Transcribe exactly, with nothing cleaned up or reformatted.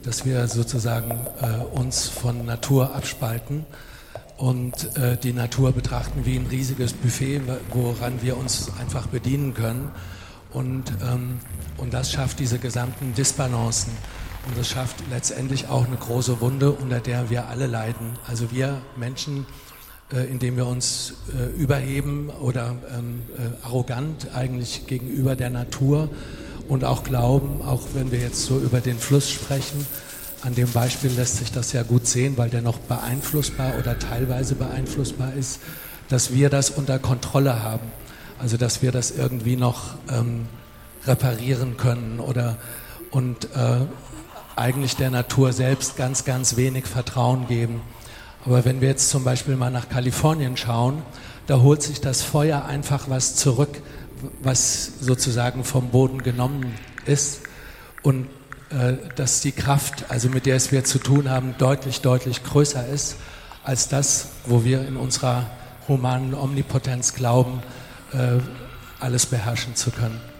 dass wir sozusagen äh, uns von Natur abspalten und äh, die Natur betrachten wie ein riesiges Buffet, woran wir uns einfach bedienen können. Und, ähm, und das schafft diese gesamten Disbalancen. Und das schafft letztendlich auch eine große Wunde, unter der wir alle leiden. Also wir Menschen, äh, indem wir uns äh, überheben oder ähm, äh, arrogant eigentlich gegenüber der Natur und auch glauben, auch wenn wir jetzt so über den Fluss sprechen, an dem Beispiel lässt sich das ja gut sehen, weil der noch beeinflussbar oder teilweise beeinflussbar ist, dass wir das unter Kontrolle haben. Also dass wir das irgendwie noch ähm, reparieren können oder und äh, eigentlich der Natur selbst ganz, ganz wenig Vertrauen geben. Aber wenn wir jetzt zum Beispiel mal nach Kalifornien schauen, da holt sich das Feuer einfach was zurück, was sozusagen vom Boden genommen ist und äh, dass die Kraft, also mit der es wir zu tun haben, deutlich, deutlich größer ist als das, wo wir in unserer humanen Omnipotenz glauben, äh, alles beherrschen zu können.